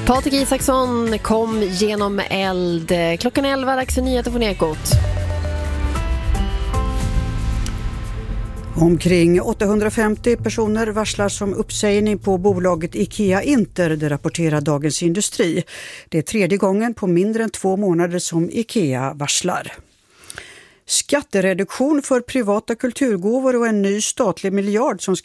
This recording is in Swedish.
Patrik Isaksson kom genom eld. Klockan 11, dags för nyheter från Ekot. Omkring 850 personer varslar som uppsägning på bolaget IKEA Inter, det rapporterar Dagens Industri. Det är tredje gången på mindre än 2 månader som IKEA varslar. Skattereduktion för privata kulturgåvor och en ny statlig miljard som ska